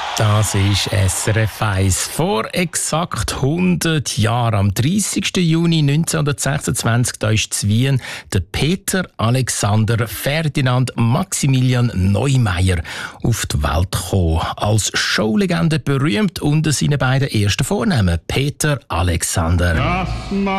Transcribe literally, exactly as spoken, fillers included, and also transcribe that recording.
Das ist S R F eins. Vor exakt hundert Jahren, am dreißigsten Juni neunzehnhundertsechsundzwanzig, da ist zu Wien der Peter Alexander Ferdinand Maximilian Neumeier auf die Welt gekommen. Als Showlegende berühmt unter seinen beiden ersten Vornamen, Peter Alexander.